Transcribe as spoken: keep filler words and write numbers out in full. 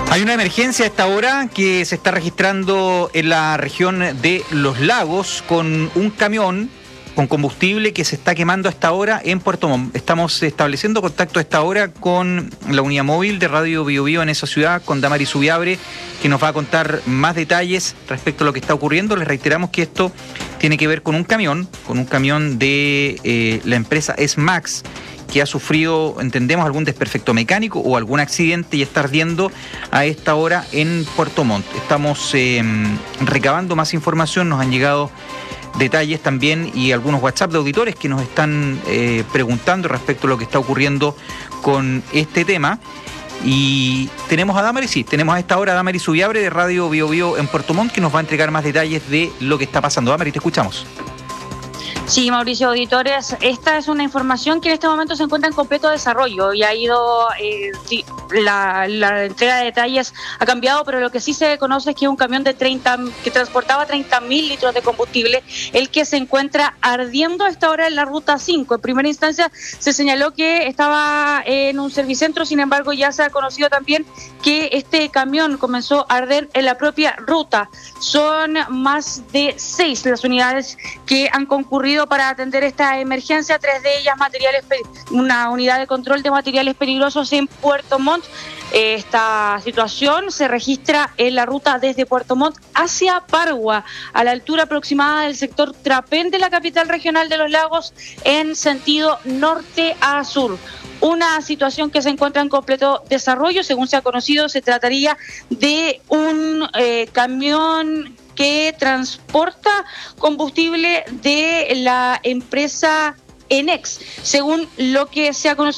Hay una emergencia a esta hora que se está registrando en la región de Los Lagos con un camión con combustible que se está quemando a esta hora en Puerto Montt. Estamos estableciendo contacto a esta hora con la unidad móvil de Radio Bio Bio en esa ciudad, con Damaris Subiabre, que nos va a contar más detalles respecto a lo que está ocurriendo. Les reiteramos que esto tiene que ver con un camión, con un camión de eh, la empresa S-Max, que ha sufrido, entendemos, algún desperfecto mecánico o algún accidente y está ardiendo a esta hora en Puerto Montt. Estamos eh, recabando más información, nos han llegado detalles también y algunos WhatsApp de auditores que nos están eh, preguntando respecto a lo que está ocurriendo con este tema. Y tenemos a Damaris, sí, tenemos a esta hora a Damaris Subiabre de Radio Bio Bio en Puerto Montt, que nos va a entregar más detalles de lo que está pasando. Damaris, te escuchamos. Sí, Mauricio, auditores, esta es una información que en este momento se encuentra en completo desarrollo y ha ido, eh, sí, la, la entrega de detalles ha cambiado, pero lo que sí se conoce es que es un camión de treinta, que transportaba treinta mil litros de combustible, el que se encuentra ardiendo a esta hora en la ruta cinco. En primera instancia se señaló que estaba en un servicentro, sin embargo ya se ha conocido también que este camión comenzó a arder en la propia ruta. Son más de seis las unidades que han concurrido para atender esta emergencia, tres de ellas materiales, una unidad de control de materiales peligrosos en Puerto Montt. Esta situación se registra en la ruta desde Puerto Montt hacia Pargua, a la altura aproximada del sector Trapén de la capital regional de Los Lagos, en sentido norte a sur. Una situación que se encuentra en completo desarrollo. Según se ha conocido, se trataría de un eh, camión que transporta combustible de la empresa Enex, según lo que se ha conocido.